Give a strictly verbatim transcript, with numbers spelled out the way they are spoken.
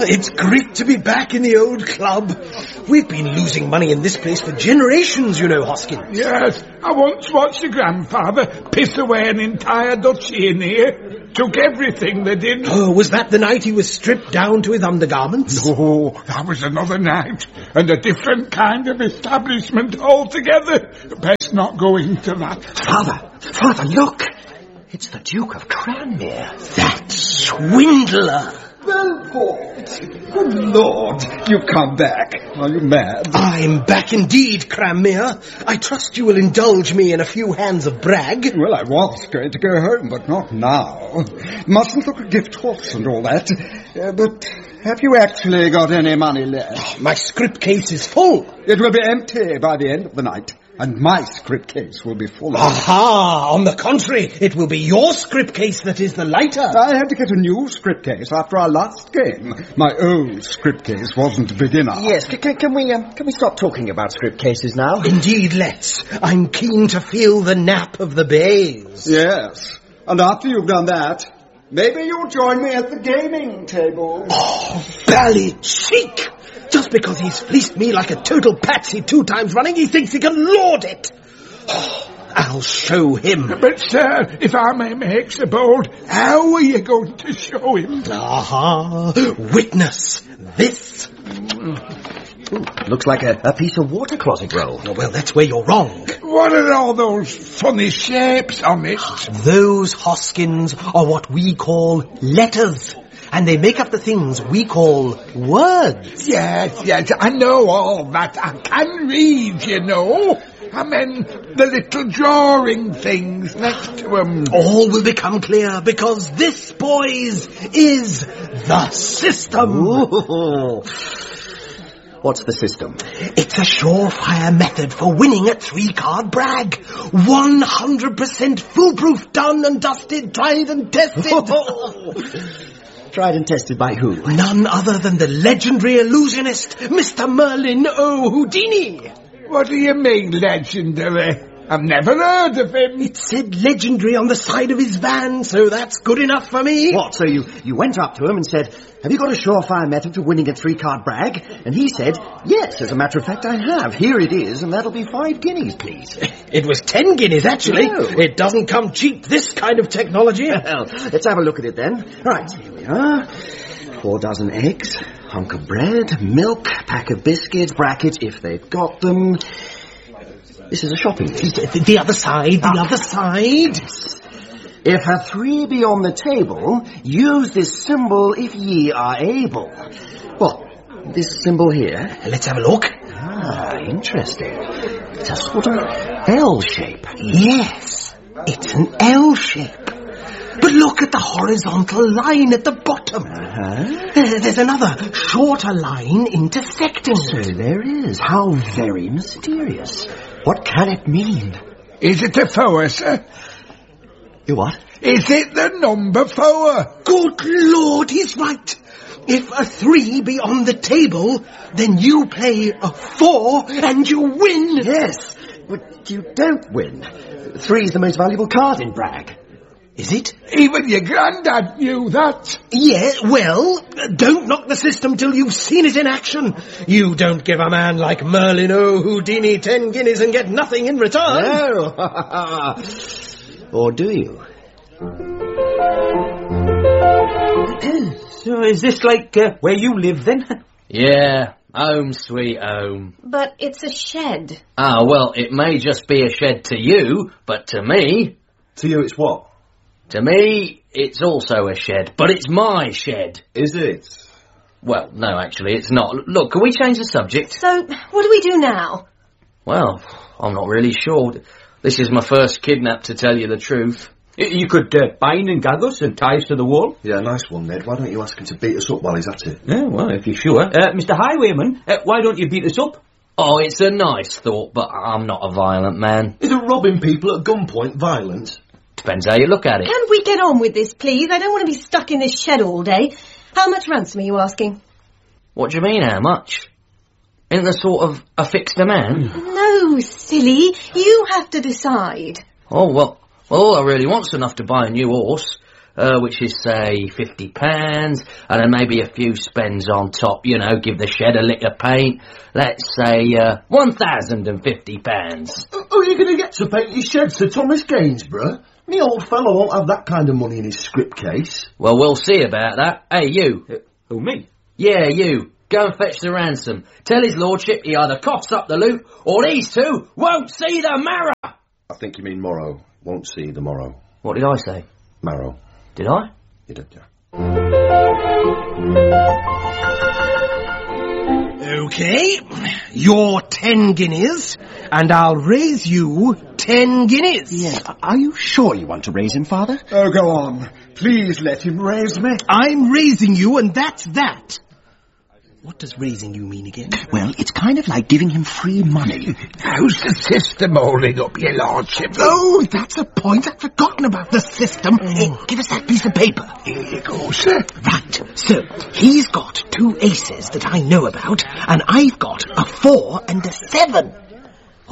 It's great to be back in the old club. We've been losing money in this place for generations, you know, Hoskins. Yes, I once watched your grandfather piss away an entire duchy in here. Took everything they did. Oh, was that the night he was stripped down to his undergarments? No, that was another night, and a different kind of establishment altogether. Best not go into that. Father, Father, look! It's the Duke of Cranmere. That swindler! Belport! Good Lord, you've come back. Are you mad? I'm back indeed, Cranmere. I trust you will indulge me in a few hands of brag. Well, I was going to go home, but not now. Mustn't look a gift horse and all that. Uh, but have you actually got any money left? My script case is full. It will be empty by the end of the night. And my script case will be full. Aha! On the contrary, it will be your script case that is the lighter. I had to get a new script case after our last game. My old script case wasn't big enough. Yes, c- c- can we um, can we stop talking about script cases now? Indeed, let's. I'm keen to feel the nap of the bays. Yes, and after you've done that, maybe you'll join me at the gaming table. Oh, bally cheek! Just because he's fleeced me like a total patsy two times running, he thinks he can lord it. Oh, I'll show him. But, sir, if I may make so bold, how are you going to show him? Aha! Witness this. Ooh, looks like a, a piece of water closet roll. Oh, well, that's where you're wrong. What are all those funny shapes on it? Those, Hoskins, are what we call letters. And they make up the things we call words. Yes, yes, I know all that. I can read, you know. I mean, the little drawing things next to them. All will become clear because this, boys, is the system. Ooh. What's the system? It's a surefire method for winning at three-card brag. one hundred percent foolproof, done and dusted, tried and tested. Tried and tested by who? None other than the legendary illusionist, Mister Merlin O'Houdini. What do you mean, legendary? I've never heard of him. It said legendary on the side of his van, so that's good enough for me. What, so you, you went up to him and said, have you got a surefire method for winning a three-card brag? And he said, yes, as a matter of fact, I have. Here it is, and that'll be five guineas, please. It was ten guineas, actually. No. It doesn't come cheap, this kind of technology. Well, let's have a look at it then. Right, here we are. Four dozen eggs, hunk of bread, milk, pack of biscuits, brackets, if they've got them. This is a shopping list. The, the other side, the Ah. other side. If a three be on the table, use this symbol if ye are able. What? This symbol here? Let's have a look. Ah, interesting. It's a sort of L shape. Yes, it's an L shape. But look at the horizontal line at the bottom. Uh-huh. There, there's another shorter line intersecting. So there is. How very mysterious. What can it mean? Is it a four, sir? You what? Is it the number four? Good Lord, he's right. If a three be on the table, then you play a four and you win. Yes, but you don't win. Three's the most valuable card in brag. Is it? Even your granddad knew that. Yeah, well, don't knock the system till you've seen it in action. You don't give a man like Merlin O'Houdini ten guineas and get nothing in return. No. Or do you? So is this like uh, where you live then? Yeah, home sweet home. But it's a shed. Ah, well, it may just be a shed to you, but to me... To you it's what? To me, it's also a shed, but it's my shed. Is it? Well, no, actually, it's not. Look, can we change the subject? So, what do we do now? Well, I'm not really sure. This is my first kidnap, to tell you the truth. You could uh, bind and gag us and tie us to the wall. Yeah, nice one, Ned. Why don't you ask him to beat us up while he's at it? Yeah, well, if you're sure. Uh, Mister Highwayman, uh, why don't you beat us up? Oh, it's a nice thought, but I'm not a violent man. Isn't robbing people at gunpoint violence? Depends how you look at it. Can we get on with this, please? I don't want to be stuck in this shed all day. How much ransom are you asking? What do you mean, how much? Isn't there sort of a fixed amount? No, silly. You have to decide. Oh, well, well, all I really want's enough to buy a new horse, uh, which is, say, fifty pounds, and then maybe a few spends on top, you know, give the shed a lick of paint. Let's say, uh, one thousand fifty pounds. Who are you going to get to paint your shed, Sir Thomas Gainsborough? Me old fellow won't have that kind of money in his script case. Well, we'll see about that. Hey, you. Uh, who, me? Yeah, you. Go and fetch the ransom. Tell his lordship he either coughs up the loot, or these two won't see the marrow! I think you mean Morrow. Won't see the morrow. What did I say? Marrow. Did I? You did, yeah. Okay, you're ten guineas, and I'll raise you ten guineas. Yes, are you sure you want to raise him, Father? Oh, go on. Please let him raise me. I'm raising you, and that's that. What does raising you mean again? Well, it's kind of like giving him free money. How's the system holding up, your lordship? Oh, that's a point. I've forgotten about the system. Hey, give us that piece of paper. Here you go, sir. Right, so he's got two aces that I know about, and I've got a four and a seven.